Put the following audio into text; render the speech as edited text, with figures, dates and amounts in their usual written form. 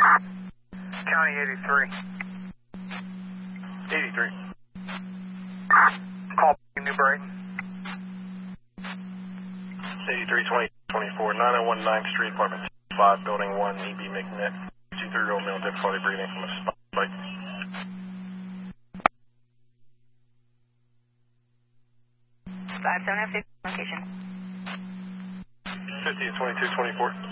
County 83. 83. Call New Brighton. 83 20 24, 901 9th Street, apartment 5, building 1, EB making that 23-year-old male difficulty breathing from a spike. Five 7 F location. 50 to 22 24.